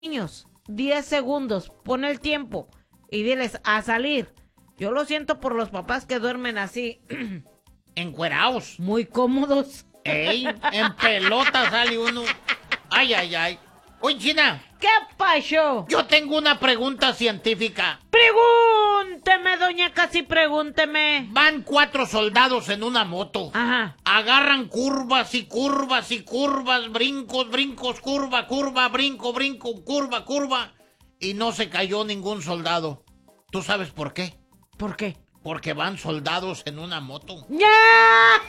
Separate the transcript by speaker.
Speaker 1: niños 10 segundos, pon el tiempo y diles a salir. Yo lo siento por los papás que duermen así,
Speaker 2: Encueraos.
Speaker 1: muy cómodos.
Speaker 2: Ey, en pelota sale uno. Ay, ay, ay. Oye, China,
Speaker 1: ¿Qué pasó?
Speaker 2: yo tengo una pregunta científica.
Speaker 1: Pregúnteme, doña Casi, pregúnteme.
Speaker 2: Van 4 soldados en una moto.
Speaker 1: Ajá.
Speaker 2: Agarran curvas y curvas y curvas, brincos, brincos, curva, curva, brinco, brinco, curva, curva. Y no se cayó ningún soldado. ¿Tú sabes por qué?
Speaker 1: ¿Por qué?
Speaker 2: Porque van soldados en una moto.
Speaker 1: ¡Ya!